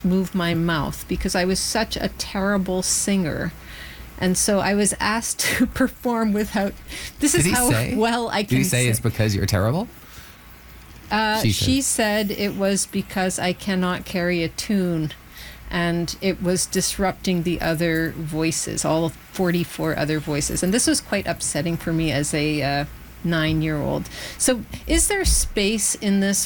move my mouth because I was such a terrible singer. And so I was asked to perform without. This is how well I can. Did he say it's because you're terrible? She said it was because I cannot carry a tune, and it was disrupting the other voices, all 44 other voices. And this was quite upsetting for me as a 9-year-old. So is there space in this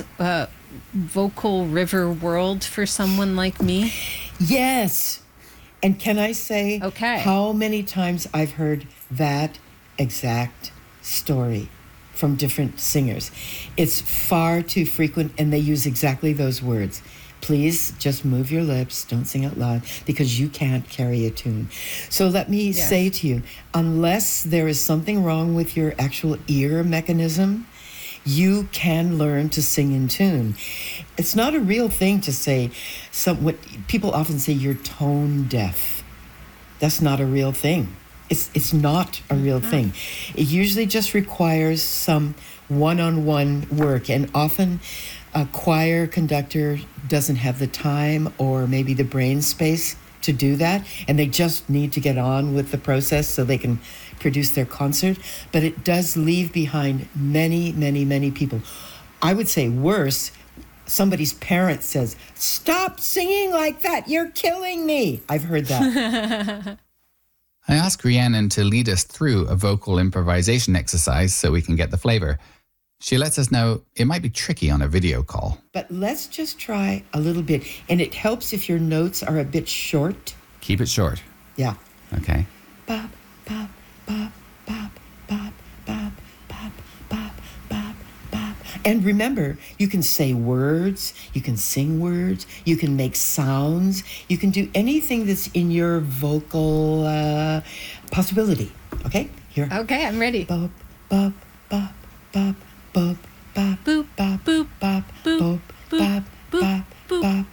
vocal river world for someone like me? Yes. And can I say how many times I've heard that exact story from different singers? It's far too frequent, and they use exactly those words. Please just move your lips, don't sing out loud, because you can't carry a tune. So let me say to you, unless there is something wrong with your actual ear mechanism, you can learn to sing in tune. It's not a real thing to say, what people often say, you're tone deaf. That's not a real thing. It's not a real thing. It usually just requires some one-on-one work, and often a choir conductor doesn't have the time or maybe the brain space to do that, and they just need to get on with the process so they can produce their concert. But it does leave behind many, many, many people. I would say worse, somebody's parent says, "Stop singing like that, you're killing me." I've heard that. I asked Rhiannon to lead us through a vocal improvisation exercise so we can get the flavor. She lets us know it might be tricky on a video call. But let's just try a little bit. And it helps if your notes are a bit short. Keep it short. Yeah. Okay. Bop, bop, bop, bop, bop, bop, bop, bop, bop, bop. And remember, you can say words, you can sing words, you can make sounds, you can do anything that's in your vocal possibility. Okay? Here. Okay, I'm ready. Bop, bop, bop, bop, bop, bop, boop, bop, boop, bop, boop, bop, bop, boop, bop, boop, bop,